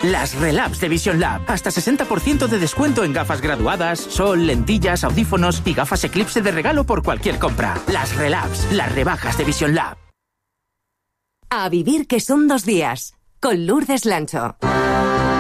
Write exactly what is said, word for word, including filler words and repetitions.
Las Relabs de Vision Lab. Hasta sesenta por ciento de descuento en gafas graduadas, sol, lentillas, audífonos y gafas Eclipse de regalo por cualquier compra. Las Relabs, las rebajas de Vision Lab. A vivir que son dos días. Con Lourdes Lancho.